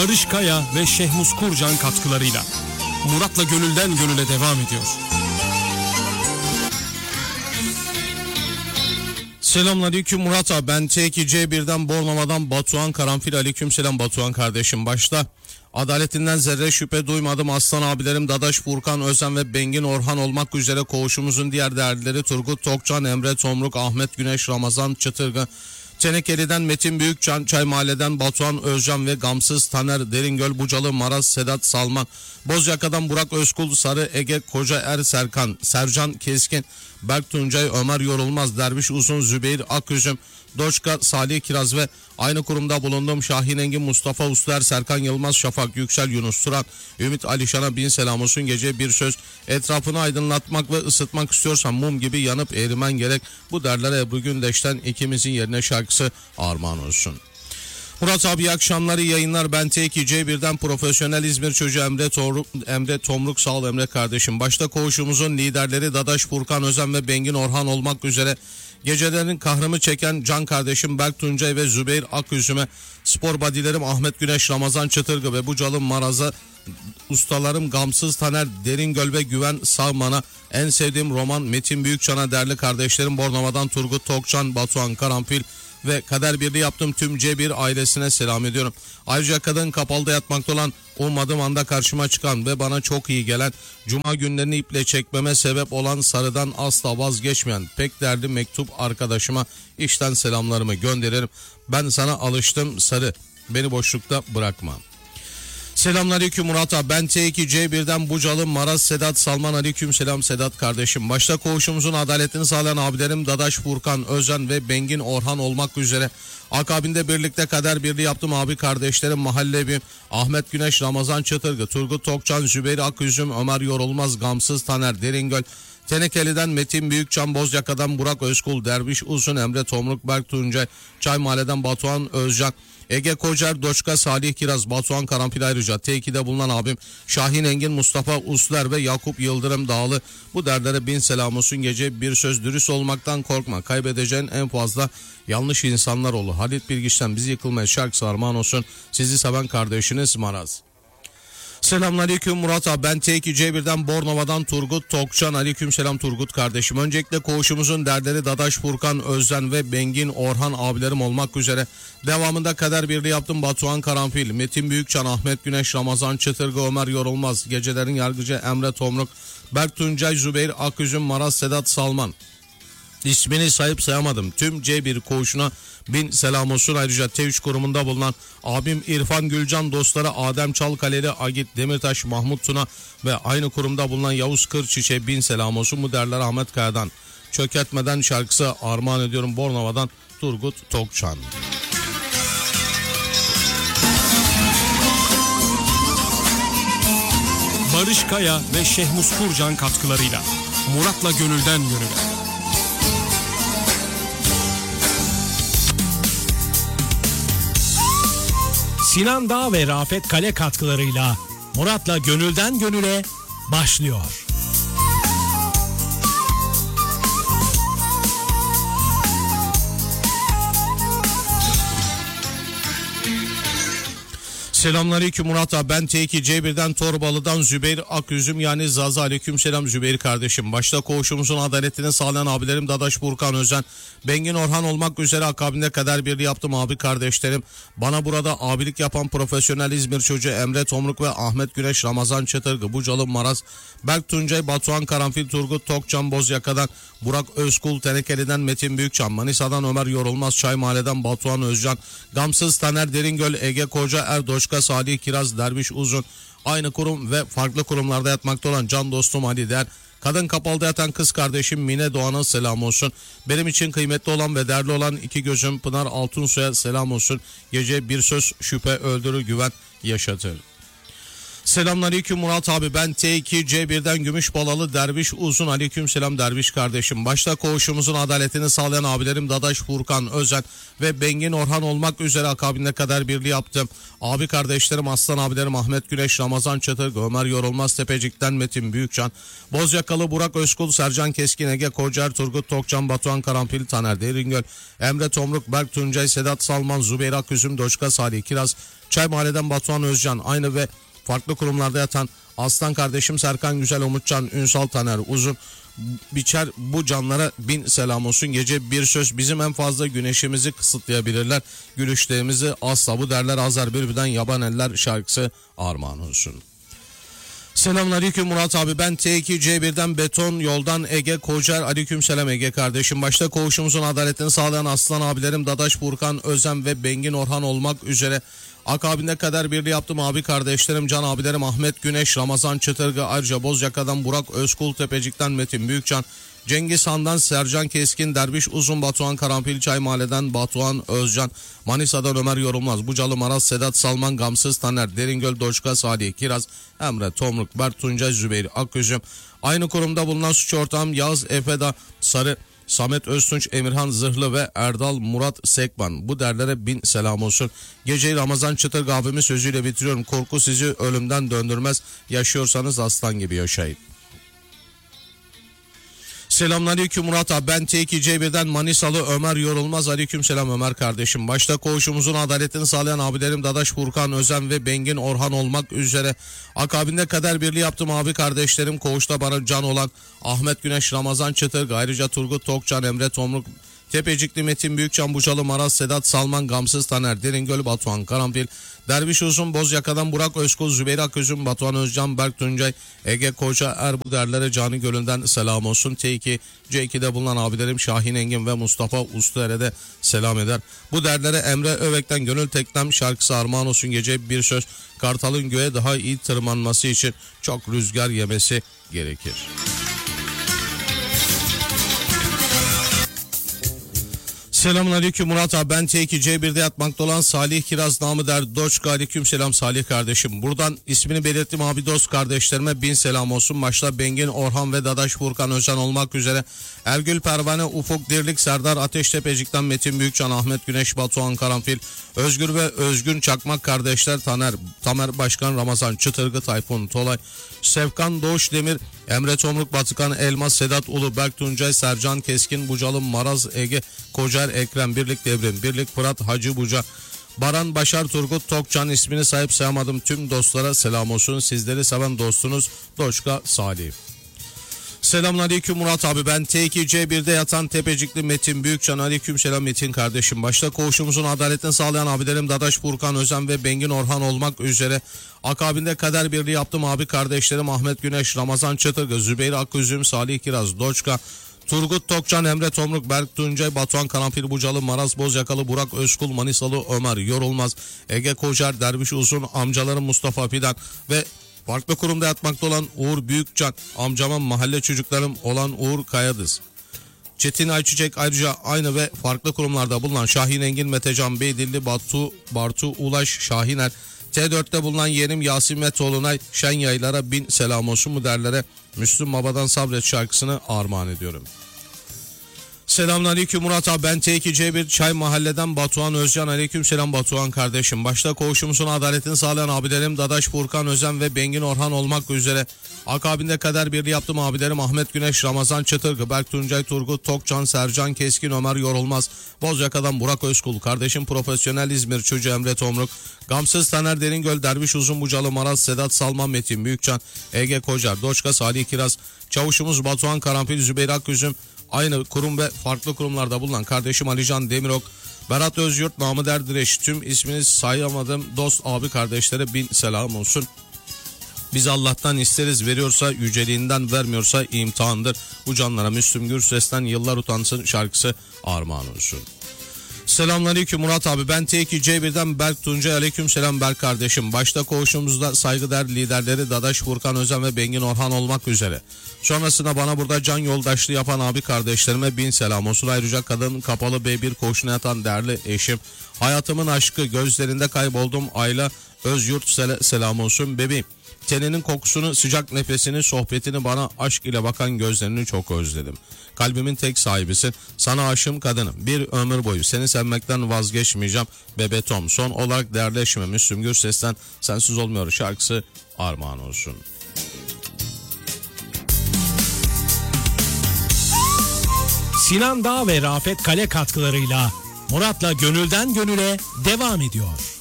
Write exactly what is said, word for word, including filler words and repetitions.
Barış Kaya ve Şehmus Kurcan katkılarıyla Murat'la Gönülden Gönüle devam ediyor. Selamünaleyküm Murat abi, ben T iki C bir'den Bornova'dan Batuhan Karanfil. Aleykümselam Batuhan kardeşim. Başta adaletinden zerre şüphe duymadım aslan abilerim Dadaş, Furkan Özen ve Bengin Orhan olmak üzere koğuşumuzun diğer değerlileri Turgut Tokcan, Emre Tomruk, Ahmet Güneş, Ramazan Çıtırgı, Tenekeli'den Metin Büyükcan, Çay Mahalle'den Batuhan Özcan ve Gamsız Taner, Deringöl, Bucalı, Maraz, Sedat Salman, Bozyaka'dan Burak Özkul, Sarı Ege, Koca Er Serkan, Sercan Keskin, Berk Tuncay, Ömer Yorulmaz, Derviş Uzun, Zübeyir Aküzüm, Doçka, Salih Kiraz ve aynı kurumda bulunduğum Şahin Engin, Mustafa Usler, Serkan Yılmaz, Şafak Yüksel, Yunus Turan, Ümit Alişan'a bin selam olsun. Gece bir söz, etrafını aydınlatmak ve ısıtmak istiyorsan mum gibi yanıp erimen gerek. Bu derlere Ebru Gündeş'ten ikimizin yerine şarkısı armağan olsun. Murat abi iyi akşamlar, iyi yayınlar. Ben T iki C bir'den profesyonel İzmir çocuğu Emre Tomruk, Emre Tomruk sağ ol Emre kardeşim. Başta koğuşumuzun liderleri Dadaş, Furkan Özen ve Bengin Orhan olmak üzere gecelerin kahrımı çeken can kardeşim Berk Tuncay ve Zübeyir Aküzüm'e, spor badilerim Ahmet Güneş, Ramazan Çıtırgı ve Bucalı Maraz'a, ustalarım Gamsız Taner, Deringöl ve Güven Sağman'a, en sevdiğim roman Metin Büyükcan'a, değerli kardeşlerim Bornova'dan Turgut Tokcan, Batuhan Karanfil ve kader birliği yaptığım tüm C bir ailesine selam ediyorum. Ayrıca kadın kapalıda yatmakta olan, ummadığım anda karşıma çıkan ve bana çok iyi gelen, cuma günlerini iple çekmeme sebep olan, sarıdan asla vazgeçmeyen pek değerli mektup arkadaşıma işten selamlarımı gönderirim. Ben sana alıştım sarı, beni boşlukta bırakma. Selamünaleyküm Murat abi, ben T iki C bir'den Bucalı, Maraz, Sedat Salman. Aleykümselam Sedat kardeşim. Başta koğuşumuzun adaletini sağlayan abilerim Dadaş, Furkan Özen ve Bengin Orhan olmak üzere akabinde birlikte kader birliği yaptım abi kardeşlerim Mahallebim Ahmet Güneş, Ramazan Çıtırgı, Turgut Tokcan, Zübeyir Aküzüm, Ömer Yorulmaz, Gamsız Taner, Deringöl, Tenekeli'den Metin Büyükcan, Bozyaka'dan Burak Özkul, Derviş Uzun, Emre Tomruk, Berk Tuncay, Çay Mahalle'den Batuhan Özcan, Ege Kocar, Doçka, Salih Kiraz, Batuhan Karanfil, ayrıca T iki'de bulunan abim Şahin Engin, Mustafa Usler ve Yakup Yıldırım Dağlı. Bu derlere bin selam olsun. Gece bir söz, dürüst olmaktan korkma, kaybedeceğin en fazla yanlış insanlar olur. Halit Bilgiç'ten Biz Yıkılmayız şarkısı armağan olsun. Sizi seven kardeşiniz Maraz. Selamünaleyküm Murat abi, ben T iki C bir'den Bornova'dan Turgut Tokcan. Aleykümselam Turgut kardeşim. Öncelikle koğuşumuzun derleri Dadaş, Furkan Özden ve Bengin Orhan abilerim olmak üzere devamında kader birliği yaptım Batuhan Karanfil, Metin Büyükcan, Ahmet Güneş, Ramazan Çıtırgı, Ömer Yorulmaz, gecelerin yargıcı Emre Tomruk, Berk Tuncay, Zübeyir Aküzüm, Maraz, Sedat Salman. İsmini sayıp sayamadım tüm C bir koğuşuna bin selam olsun. Ayrıca T üç kurumunda bulunan abim İrfan Gülcan, dostları Adem Çalkaleli, Agit Demirtaş, Mahmut Tuna ve aynı kurumda bulunan Yavuz Kırçiçe bin selam olsun. Bu değerler Ahmet Kaya'dan Çökertmeden şarkısı armağan ediyorum. Bornova'dan Turgut Tokcan. Barış Kaya ve Şehmus Kurcan katkılarıyla Murat'la Gönülden Gönüle. Sinan Dağ ve Rafet Kale katkılarıyla Murat'la Gönülden Gönüle başlıyor. Selamünaleyküm Murat abi, ben T iki C bir'den Torbalı'dan Zübeyir Aküzüm yani Zaza. Aleykümselam Zübeyir kardeşim. Başta koğuşumuzun adaletini sağlayan abilerim Dadaş, Furkan Özen, Bengin Orhan olmak üzere akabinde kader birliği yaptım abi kardeşlerim. Bana burada abilik yapan profesyonel İzmir çocuğu Emre Tomruk ve Ahmet Güneş, Ramazan Çıtırgı, Bucalı Maraz, Berk Tuncay, Batuhan Karanfil, Turgut Tokcan, Bozyaka'dan Burak Özkul, Tenekeli'den Metin Büyükcan, Manisa'dan Ömer Yorulmaz, Çay Mahalle'den Batuhan Özcan, Gamsız Taner, Deringöl, Ege Koca, Erdoçka, Salih Kiraz, Derviş Uzun, aynı kurum ve farklı kurumlarda yatmakta olan can dostum Ali Der, kadın kapalıda yatan kız kardeşim Mine Doğan'a selam olsun. Benim için kıymetli olan ve değerli olan iki gözüm Pınar Altunsoy'a selam olsun. Gece bir söz, şüphe öldürür, güven yaşatır. Selamünaleyküm Murat abi, ben T iki C bir'den Gümüşbalalı Derviş Uzun. Aleykümselam Derviş kardeşim. Başta koğuşumuzun adaletini sağlayan abilerim Dadaş, Furkan Özen ve Bengin Orhan olmak üzere akabinde kader birliği yaptım. Abi kardeşlerim, aslan abilerim Ahmet Güneş, Ramazan Çatır, Ömer Yorulmaz, Tepecik'ten Metin Büyükcan, Bozyakalı Burak Özkul, Sercan Keskin, Ege Kocar, Turgut Tokcan, Batuhan Karanfil, Taner Deringöl, Emre Tomruk, Berk Tuncay, Sedat Salman, Zübeyir Aküzüm, Doçka, Salih Kiraz, Çay Mahalle'den Batuhan Özcan, aynı ve farklı kurumlarda yatan Aslan kardeşim Serkan Güzel, Umutcan, Ünsal Taner Uzun, biçer bu canlara bin selam olsun. Gece bir söz bizim en fazla güneşimizi kısıtlayabilirler. Gülüşlerimizi asla bu derler azar birbirinden yaban eller şarkısı armağan olsun. Selamünaleyküm Murat abi, ben T iki C bir'den Beton Yoldan Ege Kocar. Aleyküm selam Ege kardeşim. Başta koğuşumuzun adaletini sağlayan aslan abilerim Dadaş, Furkan, Özlem ve Bengin Orhan olmak üzere akabinde kader birliği yaptım abi kardeşlerim, can abilerim Ahmet Güneş, Ramazan Çıtırgı, ayrıca Bozyaka'dan Burak Özkul, Tepecik'ten Metin Büyükcan, Cengiz Han'dan Sercan Keskin, Derviş Uzun, Batuhan Karanfil, Çay Mahalle'den Batuhan Özcan, Manisa'dan Ömer Yorulmaz, Bucalı Maraz, Sedat Salman, Gamsız Taner, Deringöl Doçka, Salih Kiraz, Emre Tomruk, Bert Tuncay, Zübeyir Akgüzüm, aynı kurumda bulunan suç ortağım Yağız Efeda Sarı, Samet Öztunç, Emirhan Zırhlı ve Erdal Murat Sekban. Bu derlere bin selam olsun. Geceyi Ramazan Çıtırgı abimin sözüyle bitiriyorum. Korku sizi ölümden döndürmez. Yaşıyorsanız aslan gibi yaşayın. Selamünaleyküm Murat abi, ben T iki C bir'den Manisalı Ömer Yorulmaz. Aleyküm selam Ömer kardeşim. Başta koğuşumuzun adaletini sağlayan abilerim Dadaş, Furkan, Özen ve Bengin Orhan olmak üzere akabinde kader birliği yaptım abi kardeşlerim. Koğuşta bana can olan Ahmet Güneş, Ramazan Çıtırgı, ayrıca Turgut Tokcan, Emre Tomruk, Tepecikli Metin Büyükcan, Bucalı Maraz, Sedat Salman, Gamsız Taner, Deringöl Batuhan Karanfil, Derviş Uzun, Bozyaka'dan Burak Özkul, Zübeyir Akgüzüm, Batuhan Özcan, Berk Tuncay, Ege Koca Er, bu derlere canı gönülden selam olsun. T iki C iki'de bulunan abilerim Şahin Engin ve Mustafa Ustaere'de selam eder. Bu derlere Emre Övek'ten Gönül Teklem şarkısı armağan olsun. Gece bir söz, Kartal'ın göğe daha iyi tırmanması için çok rüzgar yemesi gerekir. Selamünaleyküm Murat abi, ben T iki C bir'de yatmakta olan Salih Kiraz namı der Doçka. Aleyküm selam Salih kardeşim. Buradan ismini belirttim abi dost kardeşlerime bin selam olsun. Başta Bengin Orhan ve Dadaş, Furkan Özen olmak üzere Ergül Pervane, Ufuk Dirlik, Serdar Ateştepecik'ten Metin Büyükcan, Ahmet Güneş, Batuhan Karanfil, Özgür ve Özgün Çakmak kardeşler, Taner Tamer Başkan, Ramazan Çıtırgı, Tayfun Tolay, Sevkan Doğuş Demir, Emre Tomruk, Batıkan Elmas, Sedat Ulu, Berk Tuncay, Sercan Keskin, Bucalı Maraz, Ege Kocar, Ekrem Birlik, Devrim Birlik, Fırat Hacı Buca, Baran Başar, Turgut Tokcan, ismini sahip sayamadım tüm dostlara selam olsun. Sizleri seven dostunuz Doçka Salih. Selamünaleyküm Murat abi, ben T iki C bir'de yatan Tepecikli Metin Büyükcan. Aleyküm selam Metin kardeşim. Başta koğuşumuzun adaletini sağlayan abilerim Dadaş, Furkan Özen ve Bengin Orhan olmak üzere akabinde kader birliği yaptım abi kardeşlerim Ahmet Güneş, Ramazan Çıtırgı, Zübeyir Akgüzüm, Salih Kiraz, Doçka, Turgut Tokcan, Emre Tomruk, Berk Tuncay, Batuhan Karanfil, Bucalı Maraz, Bozyakalı, Burak Özkul, Manisalı Ömer Yorulmaz, Ege Kocar, Derviş Uzun, amcalarım Mustafa Fidan ve farklı kurumda yatmakta olan Uğur Büyükcan, amcamın mahalle çocuklarım olan Uğur Kayadız, Çetin Ayçiçek, ayrıca aynı ve farklı kurumlarda bulunan Şahin Engin, Metecan Beydilli, Batu, Bartu Ulaş, Şahiner, T dört'te bulunan yeğenim Yasin Metoğlu'na şen yaylara bin selam olsun. Bu derlere Müslüm Baba'dan Sabret şarkısını armağan ediyorum. Selamünaleyküm Murat abi, ben T iki C bir Çay Mahalle'den Batuhan Özcan. Aleyküm selam Batuhan kardeşim. Başta koğuşumuzun adaletini sağlayan abilerim Dadaş, Furkan Özen ve Bengin Orhan olmak üzere akabinde kader birliği yaptım abilerim Ahmet Güneş, Ramazan Çıtırgı, Berk Tuncay, Turgut Tokcan, Sercan Keskin, Ömer Yorulmaz, Bozyaka'dan Burak Özkul, kardeşim Profesyonel İzmir çocuğu Emre Tomruk, Gamsız Taner, Deringöl, Derviş Uzun, Bucalı Maraz, Sedat Salman, Metin Büyükcan, Ege Kocar, Doçka, Salih Kiraz, çavuşumuz Batuhan Karanfil, Zübeyir Akgüzüm, aynı kurum ve farklı kurumlarda bulunan kardeşim Alican Demirok, Berat Özyurt, namı der Direş, tüm ismini sayamadım dost abi kardeşlere bin selam olsun. Biz Allah'tan isteriz, veriyorsa yüceliğinden, vermiyorsa imtihandır. Bu canlara Müslüm Gürses'ten Yıllar Utansın şarkısı armağan olsun. Selamünaleyküm Murat abi, ben T iki C bir'den Berk Tuncay. Aleyküm selam Berk kardeşim. Başta koğuşumuzda saygıdeğer liderleri Dadaş, Furkan Özen ve Bengin Orhan olmak üzere sonrasında bana burada can yoldaşlığı yapan abi kardeşlerime bin selam olsun. Ayrıca kadın kapalı B bir koğuşuna yatan değerli eşim, hayatımın aşkı, gözlerinde kayboldum Ayla Özyurt sel- selam olsun bebeğim. Teninin kokusunu, sıcak nefesini, sohbetini, bana aşk ile bakan gözlerini çok özledim. Kalbimin tek sahibisin. Sana aşığım kadınım. Bir ömür boyu seni sevmekten vazgeçmeyeceğim. Bebe Tom. Son olarak değerli eşime Müslüm Gürses'ten Sensiz Olmuyor şarkısı armağan olsun. Sinan Dağ ve Rafet Kale katkılarıyla Murat'la Gönülden Gönüle devam ediyor.